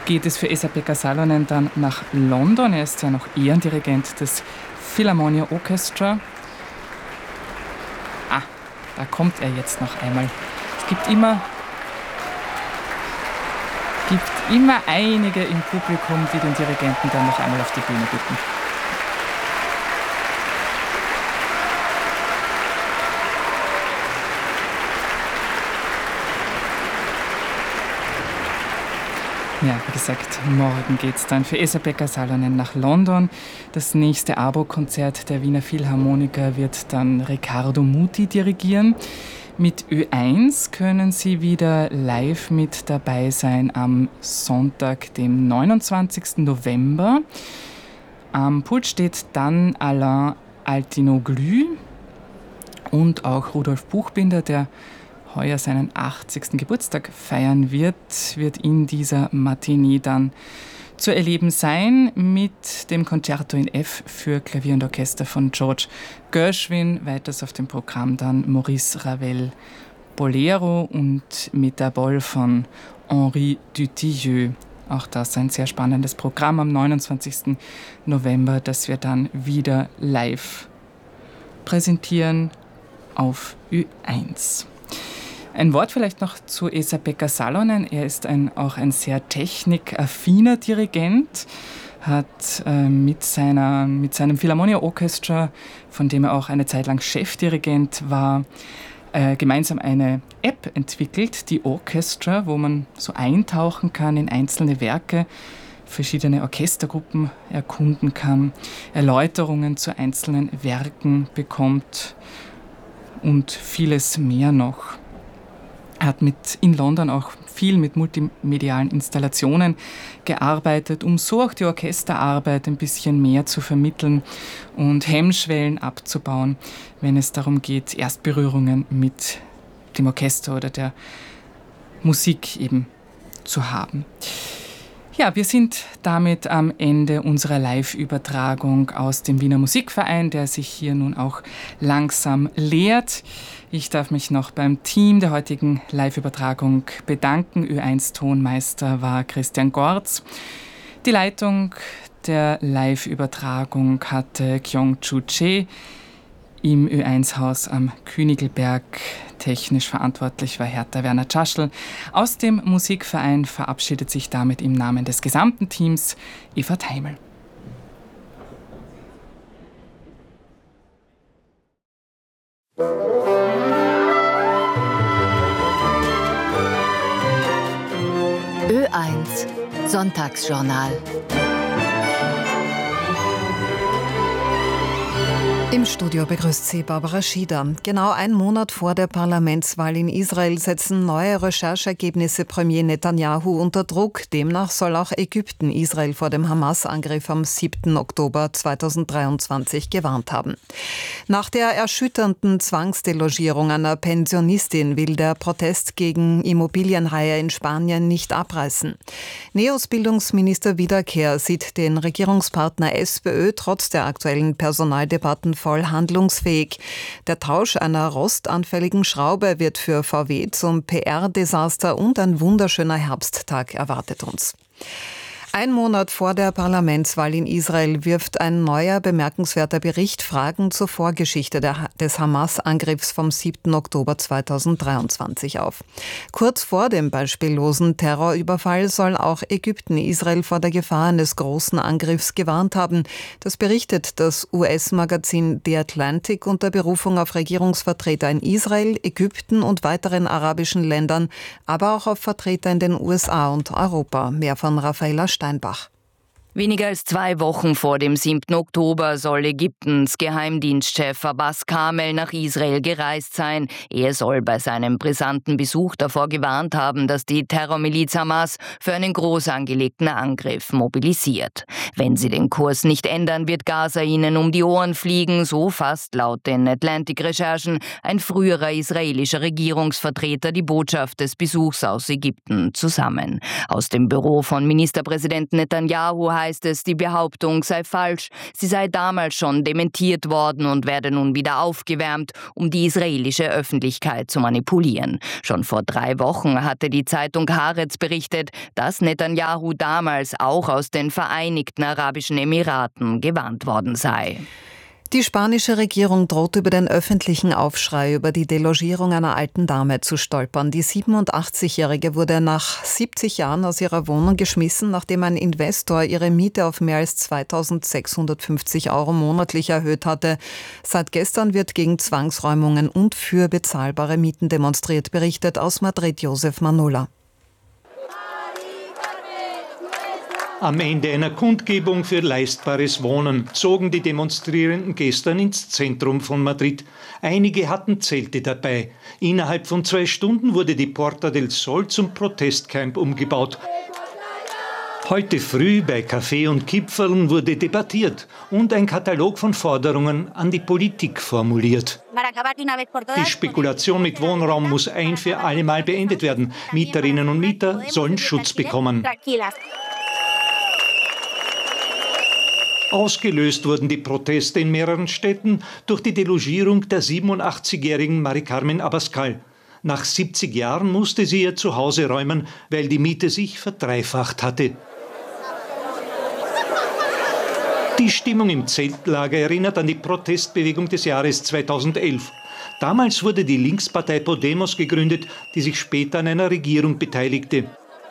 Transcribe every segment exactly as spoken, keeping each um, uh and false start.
geht es für Esa-Pekka Salonen dann nach London. Er ist ja noch Ehrendirigent des Philharmonia Orchestra. Ah, da kommt er jetzt noch einmal. Es gibt immer, gibt immer einige im Publikum, die den Dirigenten dann noch einmal auf die Bühne bitten. Ja, wie gesagt, morgen geht es dann für Esa-Pekka Salonen nach London. Das nächste Abo-Konzert der Wiener Philharmoniker wird dann Riccardo Muti dirigieren. Mit Ö eins können Sie wieder live mit dabei sein am Sonntag, dem neunundzwanzigsten November. Am Pult steht dann Alain Altinoglu und auch Rudolf Buchbinder, der heuer seinen achtzigsten Geburtstag feiern wird, wird in dieser Matinee dann zu erleben sein mit dem Concerto in F für Klavier und Orchester von George Gershwin. Weiters auf dem Programm dann Maurice Ravel Bolero und Métabol von Henri Dutilleux. Auch das ein sehr spannendes Programm am neunundzwanzigsten November, das wir dann wieder live präsentieren auf Ö eins. Ein Wort vielleicht noch zu Esa-Pekka Salonen. Er ist ein, auch ein sehr technikaffiner Dirigent, hat äh, mit, seiner, mit seinem Philharmonia Orchestra, von dem er auch eine Zeit lang Chefdirigent war, äh, gemeinsam eine App entwickelt, die Orchestra, wo man so eintauchen kann in einzelne Werke, verschiedene Orchestergruppen erkunden kann, Erläuterungen zu einzelnen Werken bekommt und vieles mehr noch. Er hat mit, in London auch viel mit multimedialen Installationen gearbeitet, um so auch die Orchesterarbeit ein bisschen mehr zu vermitteln und Hemmschwellen abzubauen, wenn es darum geht, Erstberührungen mit dem Orchester oder der Musik eben zu haben. Ja, wir sind damit am Ende unserer Live-Übertragung aus dem Wiener Musikverein, der sich hier nun auch langsam leert. Ich darf mich noch beim Team der heutigen Live-Übertragung bedanken. Ö eins Tonmeister war Christian Gorz. Die Leitung der Live-Übertragung hatte Kyung-Chu Che. Im Ö eins Haus am Königelberg technisch verantwortlich war Hertha Werner Tschaschl. Aus dem Musikverein verabschiedet sich damit im Namen des gesamten Teams Eva Theimel. Ö eins Sonntagsjournal. Im Studio begrüßt sie Barbara Schieder. Genau einen Monat vor der Parlamentswahl in Israel setzen neue Recherchergebnisse Premier Netanyahu unter Druck. Demnach soll auch Ägypten Israel vor dem Hamas-Angriff am siebten Oktober zweitausenddreiundzwanzig gewarnt haben. Nach der erschütternden Zwangsdelogierung einer Pensionistin will der Protest gegen Immobilienhaie in Spanien nicht abreißen. Neos Bildungsminister Wiederkehr sieht den Regierungspartner SPÖ trotz der aktuellen Personaldebatten voll handlungsfähig. Der Tausch einer rostanfälligen Schraube wird für V W zum P R-Desaster und ein wunderschöner Herbsttag erwartet uns. Ein Monat vor der Parlamentswahl in Israel wirft ein neuer bemerkenswerter Bericht Fragen zur Vorgeschichte der, des Hamas-Angriffs vom siebten Oktober zweitausenddreiundzwanzig auf. Kurz vor dem beispiellosen Terrorüberfall soll auch Ägypten Israel vor der Gefahr eines großen Angriffs gewarnt haben. Das berichtet das U S-Magazin The Atlantic unter Berufung auf Regierungsvertreter in Israel, Ägypten und weiteren arabischen Ländern, aber auch auf Vertreter in den U S A und Europa. Mehr von Raffaella Steinbach. Weniger als zwei Wochen vor dem siebten Oktober soll Ägyptens Geheimdienstchef Abbas Kamel nach Israel gereist sein. Er soll bei seinem brisanten Besuch davor gewarnt haben, dass die Terrormiliz Hamas für einen groß angelegten Angriff mobilisiert. Wenn sie den Kurs nicht ändern, wird Gaza ihnen um die Ohren fliegen, so fasst laut den Atlantic-Recherchen ein früherer israelischer Regierungsvertreter die Botschaft des Besuchs aus Ägypten zusammen. Aus dem Büro von Ministerpräsident Netanyahu heißt heißt es, die Behauptung sei falsch. Sie sei damals schon dementiert worden und werde nun wieder aufgewärmt, um die israelische Öffentlichkeit zu manipulieren. Schon vor drei Wochen hatte die Zeitung Haaretz berichtet, dass Netanyahu damals auch aus den Vereinigten Arabischen Emiraten gewarnt worden sei. Die spanische Regierung droht über den öffentlichen Aufschrei über die Delogierung einer alten Dame zu stolpern. Die siebenundachtzigjährige wurde nach siebzig Jahren aus ihrer Wohnung geschmissen, nachdem ein Investor ihre Miete auf mehr als zweitausendsechshundertfünfzig Euro monatlich erhöht hatte. Seit gestern wird gegen Zwangsräumungen und für bezahlbare Mieten demonstriert, berichtet aus Madrid Josef Manola. Am Ende einer Kundgebung für leistbares Wohnen zogen die Demonstrierenden gestern ins Zentrum von Madrid. Einige hatten Zelte dabei. Innerhalb von zwei Stunden wurde die Porta del Sol zum Protestcamp umgebaut. Heute früh bei Kaffee und Kipferln wurde debattiert und ein Katalog von Forderungen an die Politik formuliert. Die Spekulation mit Wohnraum muss ein für alle Mal beendet werden. Mieterinnen und Mieter sollen Schutz bekommen. Ausgelöst wurden die Proteste in mehreren Städten durch die Delogierung der siebenundachtzigjährigen Mari Carmen Abascal. Nach siebzig Jahren musste sie ihr Zuhause räumen, weil die Miete sich verdreifacht hatte. Die Stimmung im Zeltlager erinnert an die Protestbewegung des Jahres zweitausendelf. Damals wurde die Linkspartei Podemos gegründet, die sich später an einer Regierung beteiligte.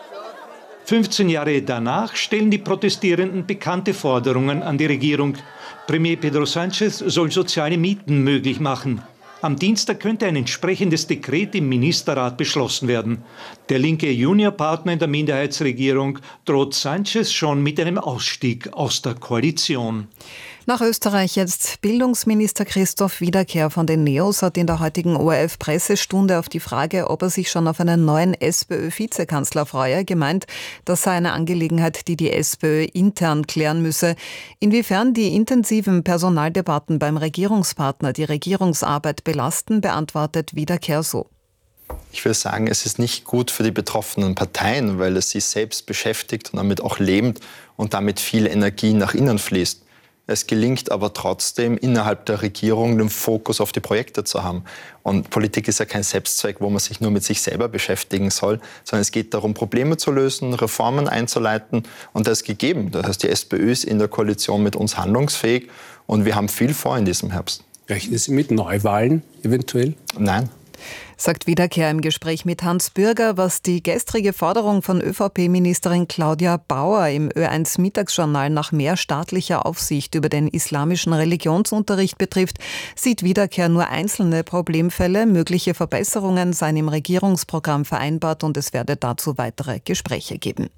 fünfzehn Jahre danach stellen die Protestierenden bekannte Forderungen an die Regierung. Premier Pedro Sánchez soll soziale Mieten möglich machen. Am Dienstag könnte ein entsprechendes Dekret im Ministerrat beschlossen werden. Der linke Juniorpartner in der Minderheitsregierung droht Sánchez schon mit einem Ausstieg aus der Koalition. Nach Österreich jetzt. Bildungsminister Christoph Wiederkehr von den Neos hat in der heutigen O R F-Pressestunde auf die Frage, ob er sich schon auf einen neuen SPÖ-Vizekanzler freue, gemeint, das sei eine Angelegenheit, die die SPÖ intern klären müsse. Inwiefern die intensiven Personaldebatten beim Regierungspartner die Regierungsarbeit belasten, beantwortet Wiederkehr so. Ich will sagen, es ist nicht gut für die betroffenen Parteien, weil es sie selbst beschäftigt und damit auch lebt und damit viel Energie nach innen fließt. Es gelingt aber trotzdem, innerhalb der Regierung den Fokus auf die Projekte zu haben. Und Politik ist ja kein Selbstzweck, wo man sich nur mit sich selber beschäftigen soll, sondern es geht darum, Probleme zu lösen, Reformen einzuleiten. Und das ist gegeben. Das heißt, die SPÖ ist in der Koalition mit uns handlungsfähig und wir haben viel vor in diesem Herbst. Rechnen Sie mit Neuwahlen eventuell? Nein. Sagt Wiederkehr im Gespräch mit Hans Bürger, was die gestrige Forderung von ÖVP-Ministerin Claudia Bauer im Ö eins Mittagsjournal nach mehr staatlicher Aufsicht über den islamischen Religionsunterricht betrifft, sieht Wiederkehr nur einzelne Problemfälle. Mögliche Verbesserungen seien im Regierungsprogramm vereinbart und es werde dazu weitere Gespräche geben.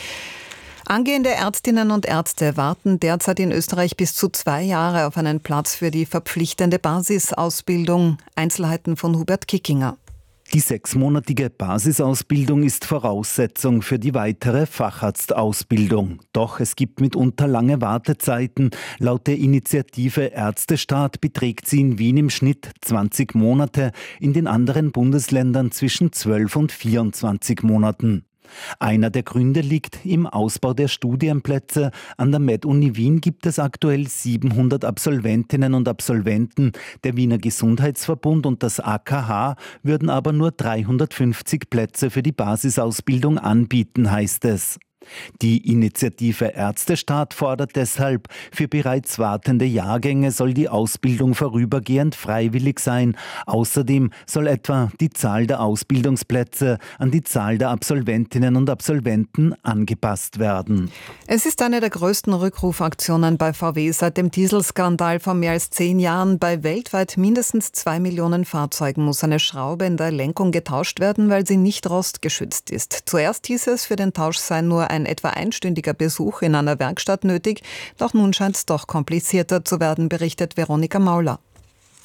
Angehende Ärztinnen und Ärzte warten derzeit in Österreich bis zu zwei Jahre auf einen Platz für die verpflichtende Basisausbildung. Einzelheiten von Hubert Kickinger. Die sechsmonatige Basisausbildung ist Voraussetzung für die weitere Facharztausbildung. Doch es gibt mitunter lange Wartezeiten. Laut der Initiative Ärztestaat beträgt sie in Wien im Schnitt zwanzig Monate, in den anderen Bundesländern zwischen zwölf und vierundzwanzig Monaten. Einer der Gründe liegt im Ausbau der Studienplätze. An der Med-Uni Wien gibt es aktuell siebenhundert Absolventinnen und Absolventen. Der Wiener Gesundheitsverbund und das A K H würden aber nur dreihundertfünfzig Plätze für die Basisausbildung anbieten, heißt es. Die Initiative Ärztestaat fordert deshalb, für bereits wartende Jahrgänge soll die Ausbildung vorübergehend freiwillig sein. Außerdem soll etwa die Zahl der Ausbildungsplätze an die Zahl der Absolventinnen und Absolventen angepasst werden. Es ist eine der größten Rückrufaktionen bei V W seit dem Dieselskandal vor mehr als zehn Jahren. Bei weltweit mindestens zwei Millionen Fahrzeugen muss eine Schraube in der Lenkung getauscht werden, weil sie nicht rostgeschützt ist. Zuerst hieß es, für den Tausch sei nur ein etwa einstündiger Besuch in einer Werkstatt nötig, doch nun scheint es doch komplizierter zu werden, berichtet Veronika Mauler.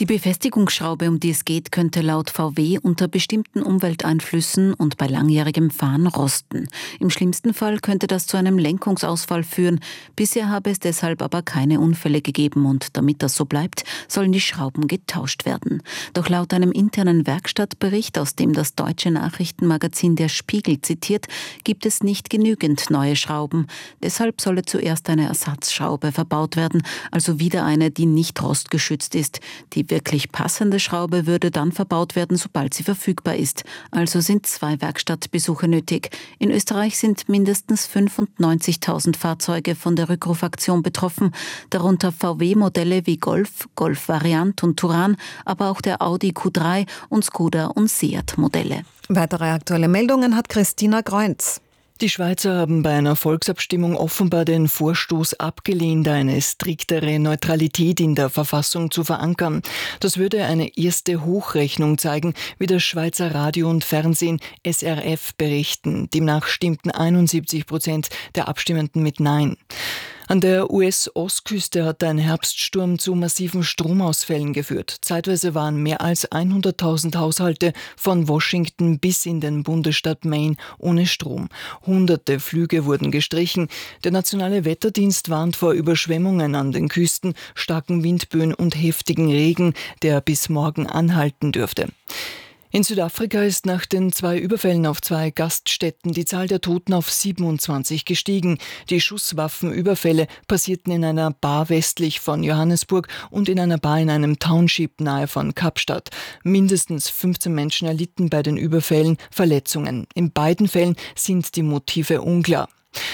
Die Befestigungsschraube, um die es geht, könnte laut V W unter bestimmten Umwelteinflüssen und bei langjährigem Fahren rosten. Im schlimmsten Fall könnte das zu einem Lenkungsausfall führen. Bisher habe es deshalb aber keine Unfälle gegeben und damit das so bleibt, sollen die Schrauben getauscht werden. Doch laut einem internen Werkstattbericht, aus dem das deutsche Nachrichtenmagazin Der Spiegel zitiert, gibt es nicht genügend neue Schrauben. Deshalb solle zuerst eine Ersatzschraube verbaut werden, also wieder eine, die nicht rostgeschützt ist. Die wirklich passende Schraube würde dann verbaut werden, sobald sie verfügbar ist. Also sind zwei Werkstattbesuche nötig. In Österreich sind mindestens fünfundneunzigtausend Fahrzeuge von der Rückrufaktion betroffen, darunter V W-Modelle wie Golf, Golf Variant und Touran, aber auch der Audi Q drei und Skoda und Seat-Modelle. Weitere aktuelle Meldungen hat Christina Greunz. Die Schweizer haben bei einer Volksabstimmung offenbar den Vorstoß abgelehnt, eine striktere Neutralität in der Verfassung zu verankern. Das würde eine erste Hochrechnung zeigen, wie das Schweizer Radio und Fernsehen S R F berichten. Demnach stimmten einundsiebzig Prozent der Abstimmenden mit Nein. An der U S-Ostküste hat ein Herbststurm zu massiven Stromausfällen geführt. Zeitweise waren mehr als hunderttausend Haushalte von Washington bis in den Bundesstaat Maine ohne Strom. Hunderte Flüge wurden gestrichen. Der nationale Wetterdienst warnt vor Überschwemmungen an den Küsten, starken Windböen und heftigen Regen, der bis morgen anhalten dürfte. In Südafrika ist nach den zwei Überfällen auf zwei Gaststätten die Zahl der Toten auf siebenundzwanzig gestiegen. Die Schusswaffenüberfälle passierten in einer Bar westlich von Johannesburg und in einer Bar in einem Township nahe von Kapstadt. Mindestens fünfzehn Menschen erlitten bei den Überfällen Verletzungen. In beiden Fällen sind die Motive unklar.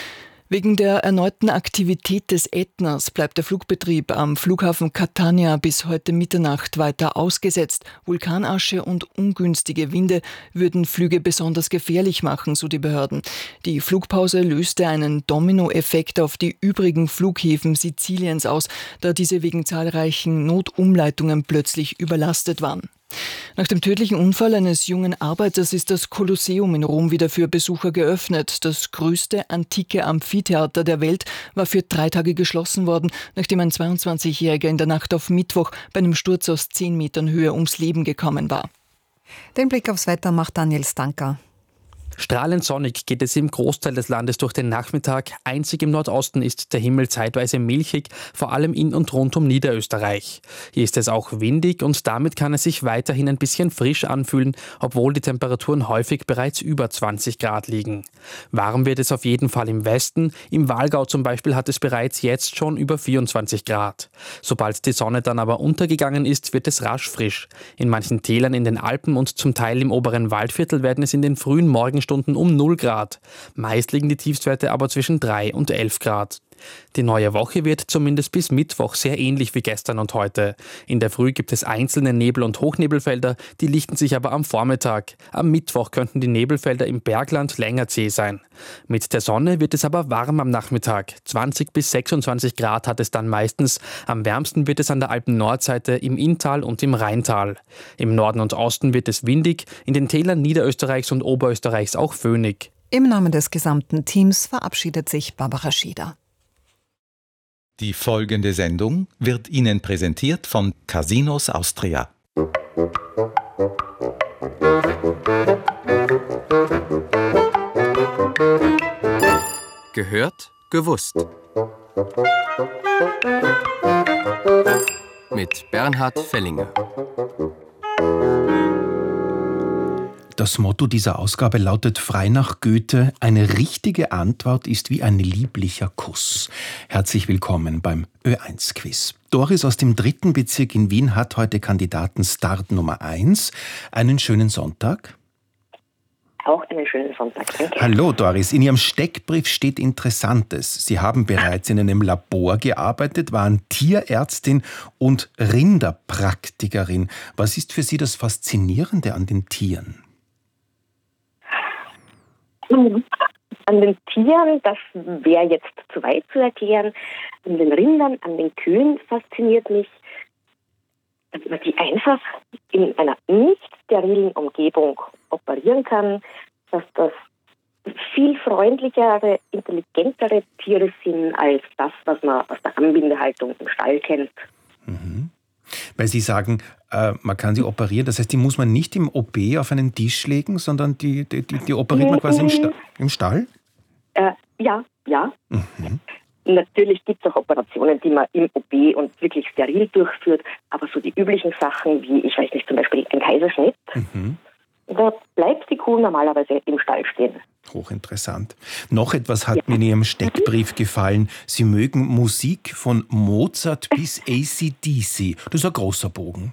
Wegen der erneuten Aktivität des Ätnas bleibt der Flugbetrieb am Flughafen Catania bis heute Mitternacht weiter ausgesetzt. Vulkanasche und ungünstige Winde würden Flüge besonders gefährlich machen, so die Behörden. Die Flugpause löste einen Dominoeffekt auf die übrigen Flughäfen Siziliens aus, da diese wegen zahlreichen Notumleitungen plötzlich überlastet waren. Nach dem tödlichen Unfall eines jungen Arbeiters ist das Kolosseum in Rom wieder für Besucher geöffnet. Das größte antike Amphitheater der Welt war für drei Tage geschlossen worden, nachdem ein zweiundzwanzigjähriger in der Nacht auf Mittwoch bei einem Sturz aus zehn Metern Höhe ums Leben gekommen war. Den Blick aufs Wetter macht Daniel Stanker. Strahlend sonnig geht es im Großteil des Landes durch den Nachmittag. Einzig im Nordosten ist der Himmel zeitweise milchig, vor allem in und rund um Niederösterreich. Hier ist es auch windig und damit kann es sich weiterhin ein bisschen frisch anfühlen, obwohl die Temperaturen häufig bereits über zwanzig Grad liegen. Warm wird es auf jeden Fall im Westen. Im Walgau zum Beispiel hat es bereits jetzt schon über vierundzwanzig Grad. Sobald die Sonne dann aber untergegangen ist, wird es rasch frisch. In manchen Tälern in den Alpen und zum Teil im oberen Waldviertel werden es in den frühen Morgenstunden um null Grad. Meist liegen die Tiefstwerte aber zwischen drei und elf Grad. Die neue Woche wird zumindest bis Mittwoch sehr ähnlich wie gestern und heute. In der Früh gibt es einzelne Nebel- und Hochnebelfelder, die lichten sich aber am Vormittag. Am Mittwoch könnten die Nebelfelder im Bergland länger zäh sein. Mit der Sonne wird es aber warm am Nachmittag. zwanzig bis sechsundzwanzig Grad hat es dann meistens. Am wärmsten wird es an der Alpen-Nordseite, im Inntal und im Rheintal. Im Norden und Osten wird es windig, in den Tälern Niederösterreichs und Oberösterreichs auch föhnig. Im Namen des gesamten Teams verabschiedet sich Barbara Schieder. Die folgende Sendung wird Ihnen präsentiert von Casinos Austria. Gehört, gewusst. Mit Bernhard Fellinger. Das Motto dieser Ausgabe lautet frei nach Goethe: Eine richtige Antwort ist wie ein lieblicher Kuss. Herzlich willkommen beim Ö eins Quiz. Doris aus dem dritten Bezirk in Wien hat heute Kandidaten-Start Nummer eins. Einen schönen Sonntag. Auch einen schönen Sonntag. Danke. Hallo Doris, in Ihrem Steckbrief steht Interessantes. Sie haben bereits in einem Labor gearbeitet, waren Tierärztin und Rinderpraktikerin. Was ist für Sie das Faszinierende an den Tieren? An den Tieren, das wäre jetzt zu weit zu erklären. An den Rindern, an den Kühen fasziniert mich, dass man die einfach in einer nicht sterilen Umgebung operieren kann, dass das viel freundlichere, intelligentere Tiere sind als das, was man aus der Anbindehaltung im Stall kennt. Mhm. Weil Sie sagen, äh, man kann sie operieren. Das heißt, die muss man nicht im O P auf einen Tisch legen, sondern die, die, die, die operiert man quasi im, Sta- im Stall? Äh, ja, ja. Mhm. Natürlich gibt es auch Operationen, die man im O P und wirklich steril durchführt, aber so die üblichen Sachen wie, ich weiß nicht, zum Beispiel ein Kaiserschnitt, Mhm. da bleibt die Kuh normalerweise im Stall stehen. Hochinteressant. Noch etwas hat ja. mir in Ihrem Steckbrief gefallen. Sie mögen Musik von Mozart bis A C D C. Das ist ein großer Bogen.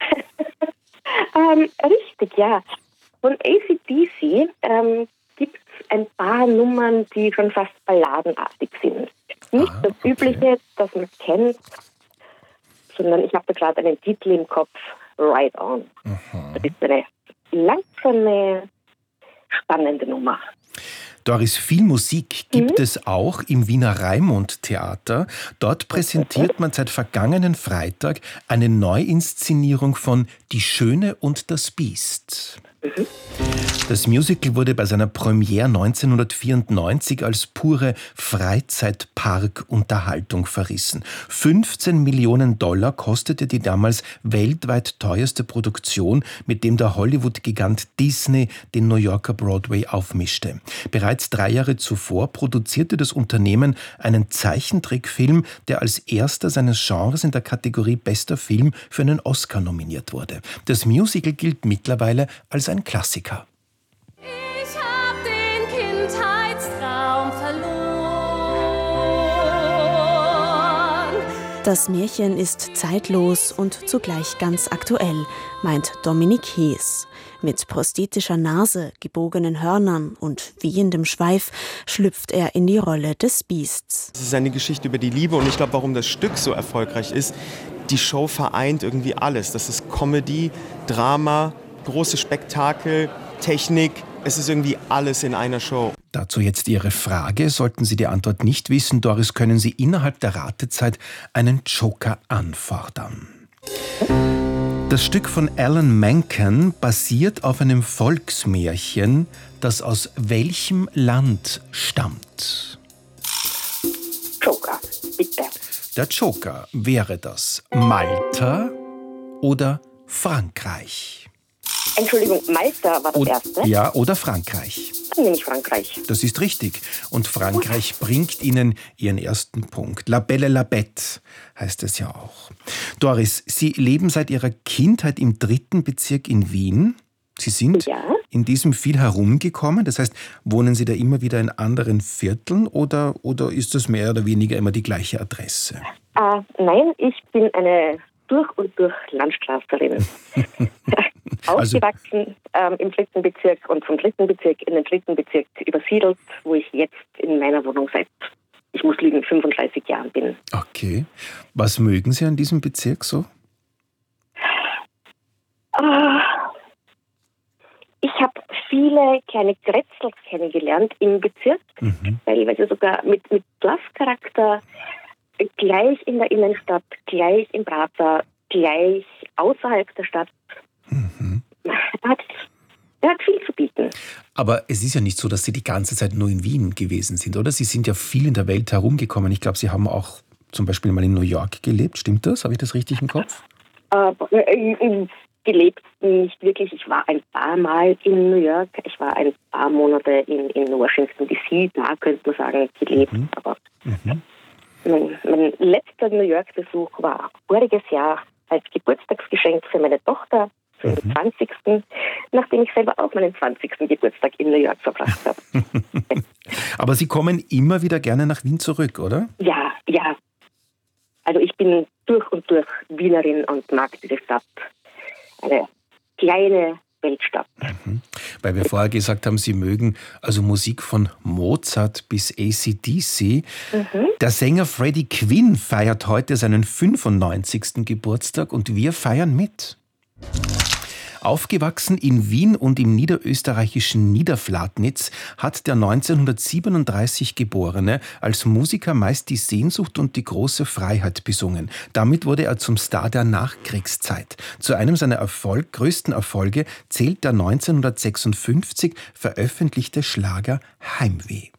ähm, richtig, ja. Von A C D C ähm, gibt es ein paar Nummern, die schon fast balladenartig sind. Nicht ah, das okay. Übliche, das man kennt, sondern ich habe da gerade einen Titel im Kopf, Ride On. Aha. Das ist eine langsame, spannende Nummer. Doris, viel Musik gibt mhm. es auch im Wiener Raimund-Theater. Dort präsentiert man seit vergangenen Freitag eine Neuinszenierung von Die Schöne und das Biest. Mhm. Das Musical wurde bei seiner Premiere neunzehnhundertvierundneunzig als pure Freizeitpark-Unterhaltung verrissen. fünfzehn Millionen Dollar kostete die damals weltweit teuerste Produktion, mit dem der Hollywood-Gigant Disney den New Yorker Broadway aufmischte. Bereits drei Jahre zuvor produzierte das Unternehmen einen Zeichentrickfilm, der als erster seines Genres in der Kategorie Bester Film für einen Oscar nominiert wurde. Das Musical gilt mittlerweile als ein Klassiker. Ich hab den Kindheitstraum verloren. Das Märchen ist zeitlos und zugleich ganz aktuell, meint Dominik Hees. Mit prosthetischer Nase, gebogenen Hörnern und wiehendem Schweif schlüpft er in die Rolle des Biests. Es ist eine Geschichte über die Liebe und ich glaube, warum das Stück so erfolgreich ist, die Show vereint irgendwie alles. Das ist Comedy, Drama, große Spektakel, Technik. Es ist irgendwie alles in einer Show. Dazu jetzt Ihre Frage. Sollten Sie die Antwort nicht wissen, Doris, können Sie innerhalb der Ratezeit einen Joker anfordern. Das Stück von Alan Menken basiert auf einem Volksmärchen, das aus welchem Land stammt? Joker, bitte. Der Joker, wäre das Malta oder Frankreich? Entschuldigung, Malta war das oder, erste? Ja, oder Frankreich. Dann nehme ich Frankreich. Das ist richtig. Und Frankreich Gut. bringt Ihnen Ihren ersten Punkt. La Belle la Bête heißt es ja auch. Doris, Sie leben seit Ihrer Kindheit im dritten Bezirk in Wien. Sie sind ja. in diesem viel herumgekommen. Das heißt, wohnen Sie da immer wieder in anderen Vierteln oder, oder ist das mehr oder weniger immer die gleiche Adresse? Uh, nein, ich bin eine durch und durch Landstraßlerin. Aufgewachsen ähm, im dritten Bezirk und vom dritten Bezirk in den dritten Bezirk übersiedelt, wo ich jetzt in meiner Wohnung seit, ich muss lügen, fünfunddreißig Jahren bin. Okay. Was mögen Sie an diesem Bezirk so? Uh, ich habe viele kleine Grätzels kennengelernt im Bezirk, mhm. teilweise sogar mit, mit Dorfcharakter, gleich in der Innenstadt, gleich im Prater, gleich außerhalb der Stadt. Mhm. Er hat, er hat viel zu bieten. Aber es ist ja nicht so, dass Sie die ganze Zeit nur in Wien gewesen sind, oder? Sie sind ja viel in der Welt herumgekommen. Ich glaube, Sie haben auch zum Beispiel mal in New York gelebt. Stimmt das? Habe ich das richtig im Kopf? Äh, gelebt nicht wirklich. Ich war ein paar Mal in New York. Ich war ein paar Monate in, in Washington D C. Da könnte man sagen, gelebt. Mhm. Aber mhm. Mein, mein letzter New York-Besuch war voriges Jahr als Geburtstagsgeschenk für meine Tochter, für den mhm. zwanzigsten nachdem ich selber auch meinen zwanzigsten Geburtstag in New York verbracht habe. Aber Sie kommen immer wieder gerne nach Wien zurück, oder? Ja, ja. Also ich bin durch und durch Wienerin und mag diese Stadt. Eine kleine Weltstadt. Mhm. Weil wir vorher gesagt haben, Sie mögen also Musik von Mozart bis A C D C. Mhm. Der Sänger Freddie Quinn feiert heute seinen fünfundneunzigsten Geburtstag und wir feiern mit. Aufgewachsen in Wien und im niederösterreichischen Niederflatnitz hat der neunzehnhundertsiebenunddreißig Geborene als Musiker meist die Sehnsucht und die große Freiheit besungen. Damit wurde er zum Star der Nachkriegszeit. Zu einem seiner Erfolg, größten Erfolge zählt der neunzehnhundertsechsundfünfzig veröffentlichte Schlager Heimweh.